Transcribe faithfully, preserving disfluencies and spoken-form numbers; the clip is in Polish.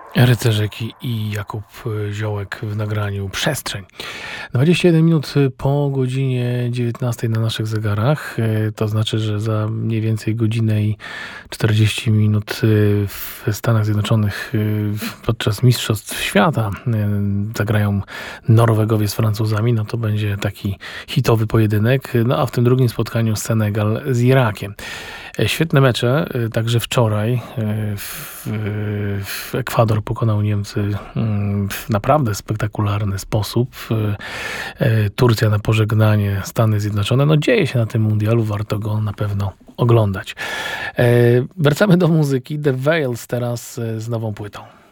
Rycerzeki i Jakub Ziołek w nagraniu Przestrzeń. dwadzieścia jeden minut po godzinie dziewiętnastej na naszych zegarach. To znaczy, że za mniej więcej godzinę i czterdzieści minut w Stanach Zjednoczonych podczas Mistrzostw Świata zagrają Norwegowie z Francuzami. No to będzie taki hitowy pojedynek. No a w tym drugim spotkaniu Senegal z Irakiem. Świetne mecze, także wczoraj w, w Ekwador pokonał Niemcy w naprawdę spektakularny sposób. Turcja na pożegnanie, Stany Zjednoczone. No dzieje się na tym mundialu, warto go na pewno oglądać. Wracamy do muzyki. The Veils teraz z nową płytą.